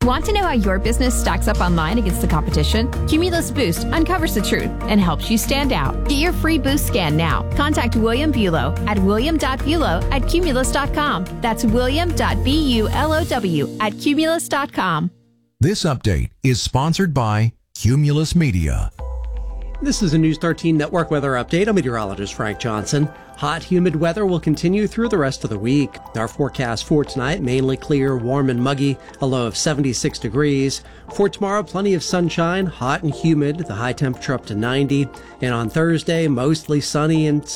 Want to know how your business stacks up online against the competition? Cumulus Boost uncovers the truth and helps you stand out. Get your free Boost scan now. Contact William Bulow at william.bulow@cumulus.com. That's william.bulow@cumulus.com. This update is sponsored by Cumulus Media. This is a News 13 Network weather update. I'm meteorologist Frank Johnson. Hot, humid weather will continue through the rest of the week. Our forecast for tonight, mainly clear, warm and muggy, a low of 76 degrees. For tomorrow, plenty of sunshine, hot and humid, the high temperature up to 90. And on Thursday, mostly sunny and